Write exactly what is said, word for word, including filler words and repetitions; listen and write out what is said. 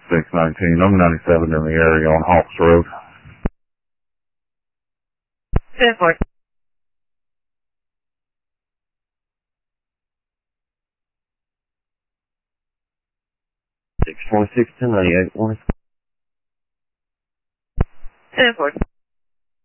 six nineteen, I'm ninety-seven in the area on Hawks Road. ten four. six four six, ten ninety-eight, one. ten four.